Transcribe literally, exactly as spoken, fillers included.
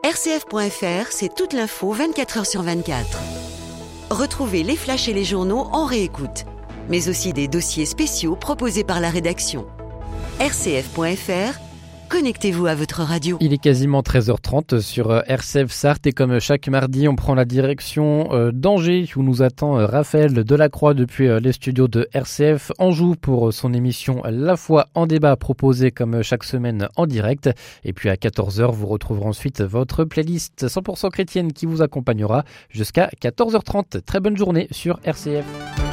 R C F point F R, c'est toute l'info vingt-quatre heures sur vingt-quatre. Retrouvez les flashs et les journaux en réécoute, mais aussi des dossiers spéciaux proposés par la rédaction. R C F point F R, connectez-vous à votre radio. Il est quasiment treize heures trente sur R C F Sarthe et comme chaque mardi, on prend la direction euh, d'Angers où nous attend euh, Raphaël Delacroix depuis euh, les studios de R C F Anjou pour son émission La Foi en débat proposée comme chaque semaine en direct. Et puis à quatorze heures, vous retrouverez ensuite votre playlist cent pour cent chrétienne qui vous accompagnera jusqu'à quatorze heures trente. Très bonne journée sur R C F.